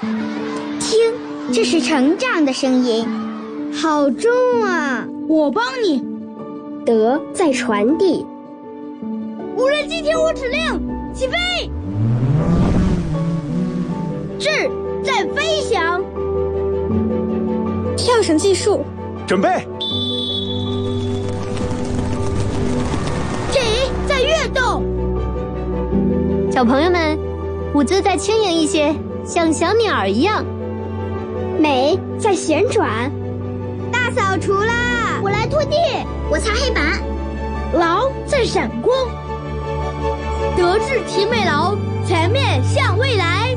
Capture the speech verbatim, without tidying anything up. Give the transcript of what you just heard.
听，这是成长的声音，好重啊！ 我帮你。 德在传递。 无人机听我指令，起飞！智在飞翔。 跳绳技术， 准备。 体在跃动。 小朋友们，舞姿再轻盈一些，像小鸟儿一样。 美在旋转。 大扫除啦！ 我来拖地， 我擦黑板。 劳在闪光。德智体美劳，全面向未来。